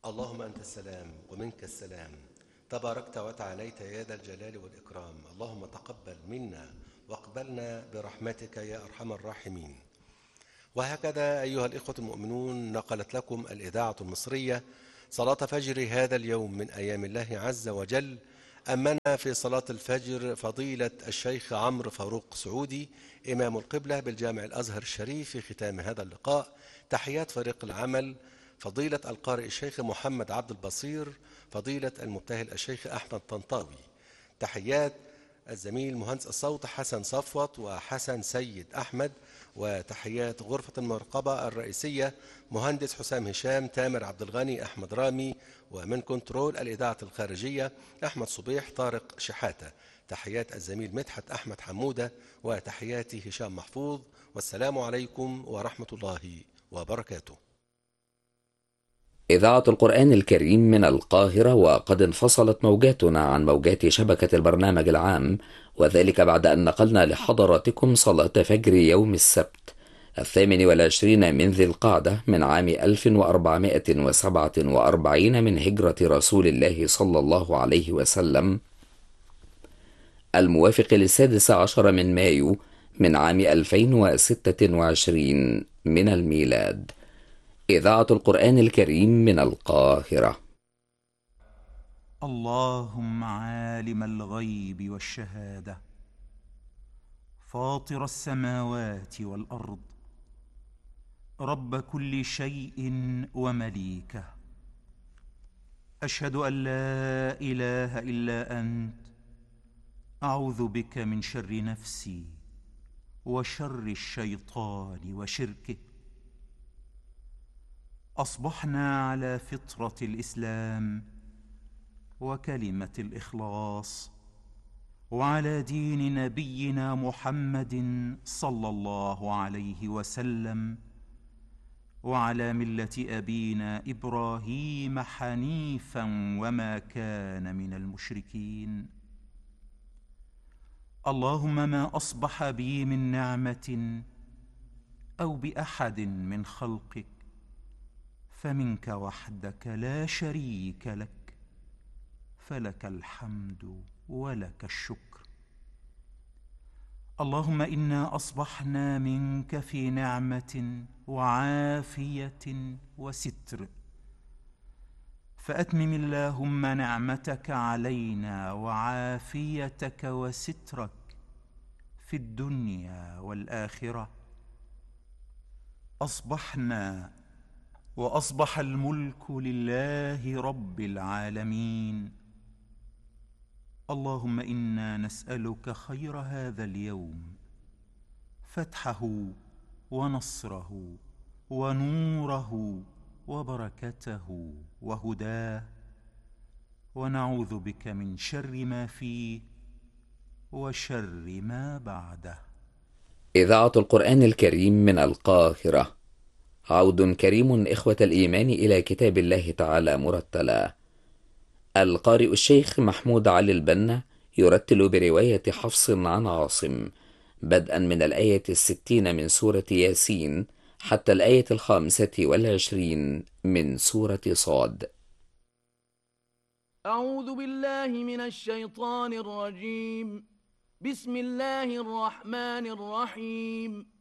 اللهم أنت السلام ومنك السلام، تباركت وتعاليت يا ذا الجلال والإكرام. اللهم تقبل منا واقبلنا برحمتك يا أرحم الراحمين. وهكذا أيها الإخوة المؤمنون، نقلت لكم الإذاعة المصرية صلاة فجر هذا اليوم من أيام الله عز وجل. أمنا في صلاة الفجر فضيلة الشيخ عمرو فاروق سعودي إمام القبلة بالجامع الأزهر الشريف. في ختام هذا اللقاء تحيات فريق العمل، فضيلة القارئ الشيخ محمد عبد البصير، فضيلة المبتهل الشيخ أحمد طنطاوي، تحيات الزميل مهندس الصوت حسن صفوت وحسن سيد أحمد، وتحيات غرفة المراقبة الرئيسية مهندس حسام هشام، تامر عبد الغني، أحمد رامي، ومن كنترول الإذاعة الخارجية أحمد صبيح، طارق شحاتة. تحيات الزميل مدحت أحمد حمودة، وتحياتي هشام محفوظ. والسلام عليكم ورحمة الله وبركاته. إذاعة القرآن الكريم من القاهرة، وقد انفصلت موجاتنا عن موجات شبكة البرنامج العام، وذلك بعد أن نقلنا لحضراتكم صلاة فجر يوم السبت 28 من ذي القعدة من عام 1447 من هجرة رسول الله صلى الله عليه وسلم، الموافق ل16 من مايو من عام 2026 من الميلاد. إذاعة القرآن الكريم من القاهرة. اللهم عالم الغيب والشهادة، فاطر السماوات والأرض، رب كل شيء ومليكه، أشهد أن لا إله إلا أنت، أعوذ بك من شر نفسي وشر الشيطان وشركه. أصبحنا على فطرة الإسلام وكلمة الإخلاص، وعلى دين نبينا محمد صلى الله عليه وسلم، وعلى ملة أبينا إبراهيم حنيفا وما كان من المشركين. اللهم ما أصبح بي من نعمة أو بأحد من خلقك فمنك وحدك لا شريك لك، فلك الحمد ولك الشكر. اللهم إنا أصبحنا منك في نعمة وعافية وستر، فأتمم اللهم نعمتك علينا وعافيتك وسترك في الدنيا والآخرة. أصبحنا وأصبح الملك لله رب العالمين. اللهم إنا نسألك خير هذا اليوم، فتحه ونصره ونوره وبركته وهداه، ونعوذ بك من شر ما فيه وشر ما بعده. إذاعة القرآن الكريم من القاهرة. عود كريم إخوة الإيمان إلى كتاب الله تعالى مرتلا. القارئ الشيخ محمود علي البنا يرتل برواية حفص عن عاصم، بدءا من الآية 60 من سورة ياسين حتى الآية 25 من سورة صاد. أعوذ بالله من الشيطان الرجيم. بسم الله الرحمن الرحيم.